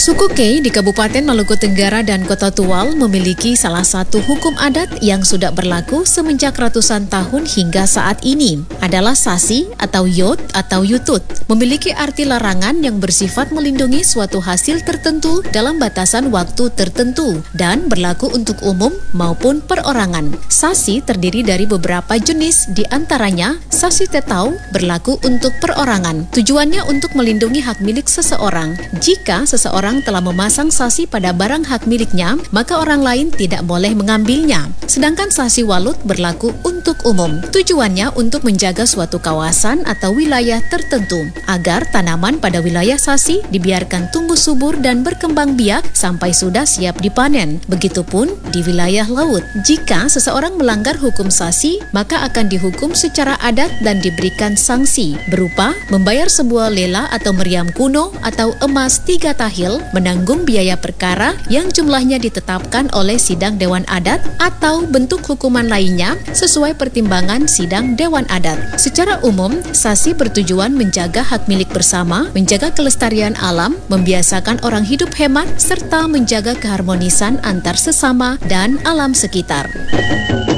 Suku Kei di Kabupaten Maluku Tenggara dan Kota Tual memiliki salah satu hukum adat yang sudah berlaku semenjak ratusan tahun hingga saat ini. Adalah sasi atau yot atau yutut. Memiliki arti larangan yang bersifat melindungi suatu hasil tertentu dalam batasan waktu tertentu dan berlaku untuk umum maupun perorangan. Sasi terdiri dari beberapa jenis, di antaranya sasi tetau berlaku untuk perorangan. Tujuannya untuk melindungi hak milik seseorang. Jika seseorang telah memasang sasi pada barang hak miliknya, maka orang lain tidak boleh mengambilnya. Sedangkan sasi walut berlaku untuk umum. Tujuannya untuk menjaga suatu kawasan atau wilayah tertentu, agar tanaman pada wilayah sasi dibiarkan tumbuh subur dan berkembang biak sampai sudah siap dipanen. Begitupun di wilayah laut. Jika seseorang melanggar hukum sasi, maka akan dihukum secara adat dan diberikan sanksi, berupa membayar sebuah lela atau meriam kuno atau emas 3 tahil, menanggung biaya perkara yang jumlahnya ditetapkan oleh sidang Dewan Adat, atau bentuk hukuman lainnya sesuai pertimbangan sidang Dewan Adat. Secara umum, sasi bertujuan menjaga hak milik bersama, menjaga kelestarian alam, membiasakan orang hidup hemat, serta menjaga keharmonisan antar sesama dan alam sekitar.